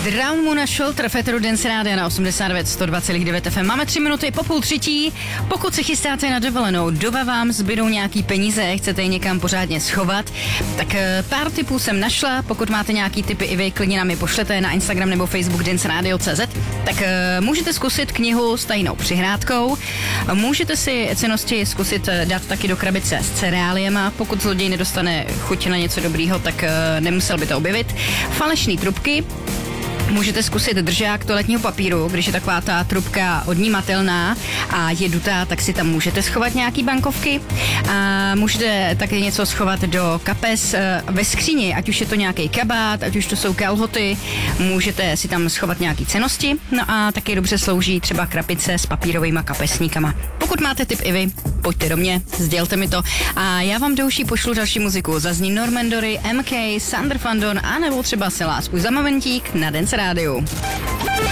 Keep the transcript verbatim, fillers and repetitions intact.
Drown Moon a Shelter, Fetteru Dance Rádia na osmdesát devět sto dva celá devět F M. Máme tři minuty po půl třetí. Pokud se chystáte na dovolenou, doba vám zbydou nějaký peníze, chcete je někam pořádně schovat, tak pár tipů jsem našla. Pokud máte nějaký tipy i vy, klidně nám je pošlete na Instagram nebo Facebook Dance Radio tečka cé zet. Tak můžete zkusit knihu s tajnou přihrádkou. Můžete si cennosti zkusit dát taky do krabice s cereáliema. Pokud zloděj nedostane chuť na něco dobrýho, tak nemusel by to objevit. Falešný trubky. Můžete zkusit držák toaletního papíru, když je taková ta trubka odnímatelná a je dutá, tak si tam můžete schovat nějaký bankovky. A můžete taky něco schovat do kapes ve skříni, ať už je to nějaký kabát, ať už to jsou kalhoty, můžete si tam schovat nějaký cennosti. No a taky dobře slouží třeba krabice s papírovými kapesníkama. Pokud máte tip i vy, pojďte do mě, sdělte mi to. A já vám do uší pošlu další muziku. Zazní Norman Dory, M K, Sander Van Doorn a nebo třeba se lásku za momentík na Dance Rádiu.